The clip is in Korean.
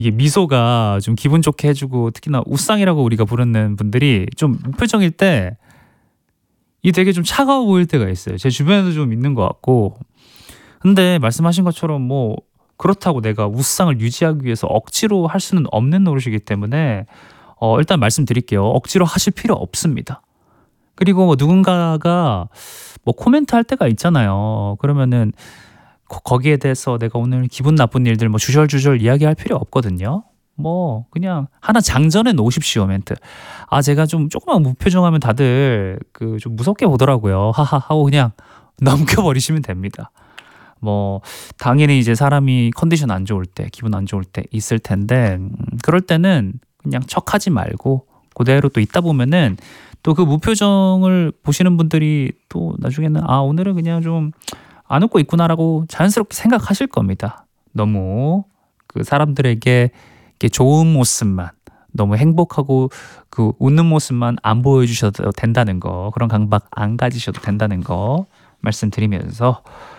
이게 미소가 좀 기분 좋게 해주고 특히나 웃상이라고 우리가 부르는 분들이 좀 무표정일 때 이 되게 좀 차가워 보일 때가 있어요. 제 주변에도 좀 있는 것 같고. 근데 말씀하신 것처럼 뭐 그렇다고 내가 웃상을 유지하기 위해서 억지로 할 수는 없는 노릇이기 때문에 일단 말씀드릴게요. 억지로 하실 필요 없습니다. 그리고 뭐 누군가가 뭐 코멘트 할 때가 있잖아요. 그러면은 거기에 대해서 내가 오늘 기분 나쁜 일들 뭐 주절주절 이야기할 필요 없거든요. 뭐 그냥 하나 장전해 놓으십시오 멘트. 아 제가 좀 조금만 무표정하면 다들 그 좀 무섭게 보더라고요. 하하 하고 그냥 넘겨버리시면 됩니다. 뭐 당연히 이제 사람이 컨디션 안 좋을 때, 기분 안 좋을 때 있을 텐데 그럴 때는 그냥 척하지 말고 그대로 또 있다 보면은 또 그 무표정을 보시는 분들이 또 나중에는 아 오늘은 그냥 좀 안 웃고 있구나라고 자연스럽게 생각하실 겁니다. 너무 그 사람들에게 이렇게 좋은 모습만 너무 행복하고 그 웃는 모습만 안 보여주셔도 된다는 거, 그런 강박 안 가지셔도 된다는 거 말씀드리면서